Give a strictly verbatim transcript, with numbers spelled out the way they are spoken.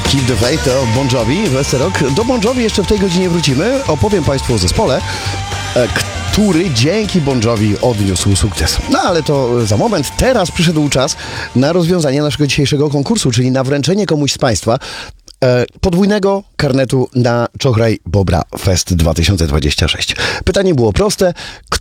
Keep the Faith to Bon Jovi, Westerok. Do Bon Jovi jeszcze w tej godzinie wrócimy. Opowiem Państwu o zespole, e, który dzięki Bon Jovi odniósł sukces. No ale to za moment. Teraz przyszedł czas na rozwiązanie naszego dzisiejszego konkursu, czyli na wręczenie komuś z Państwa e, podwójnego karnetu na Czochraj Bobra Fest dwa tysiące dwudziesty szósty. Pytanie było proste.